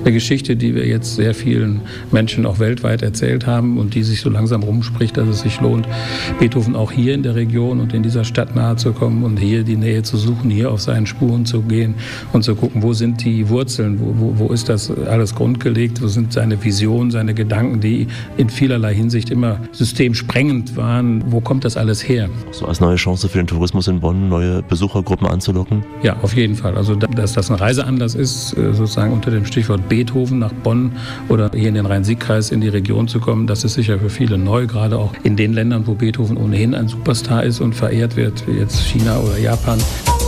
eine Geschichte, die wir jetzt sehr vielen Menschen auch weltweit erzählt haben und die sich so langsam rumspricht, dass es sich lohnt, Beethoven auch hier in der Region und in dieser Stadt nahe zu kommen und hier die Nähe zu suchen, hier auf seinen Spuren zu gehen und zu gucken, wo sind die Wurzeln, wo ist das alles grundgelegt, wo sind seine Visionen, seine Gedanken, die in vielerlei Hinsicht immer systemsprengend waren. Wo kommt das alles her? So als neue Chance für den Tourismus in Bonn, neue Besuchergruppen anzulocken? Ja, auf jeden Fall. Also, dass das ein Reiseanlass ist, sozusagen unter dem Stichwort Beethoven nach Bonn oder hier in den Rhein-Sieg-Kreis in die Region zu kommen, das ist sicher für viele neu, gerade auch in den Ländern, wo Beethoven ohnehin ein Superstar ist und verehrt wird, wie jetzt China oder Japan.